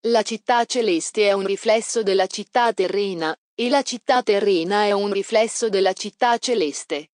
La città celeste è un riflesso della città terrena, e la città terrena è un riflesso della città celeste.